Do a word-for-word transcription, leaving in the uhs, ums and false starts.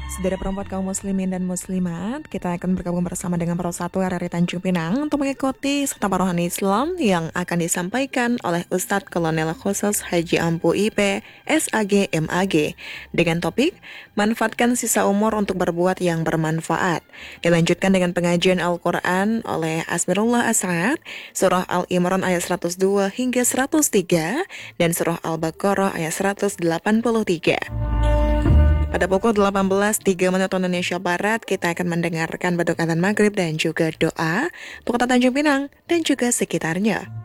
Saudara perempuan kaum muslimin dan muslimat, kita akan bergabung bersama dengan Pro satu R R I Tanjung Pinang untuk mengikuti serta rohani Islam yang akan disampaikan oleh Ustadz Kolonel Khusus Haji Ampu I P, S A G M A G, dengan topik manfaatkan sisa umur untuk berbuat yang bermanfaat. Dilanjutkan dengan pengajian Al-Quran oleh Asmirullah As'ad, Surah Al-Imran ayat seratus dua hingga seratus tiga, dan Surah Al-Baqarah ayat seratus delapan puluh tiga. Pada pukul delapan belas tiga menit waktu Indonesia Barat, kita akan mendengarkan Beduk Adzan Maghrib dan juga doa untuk Kota Tanjung Pinang dan juga sekitarnya.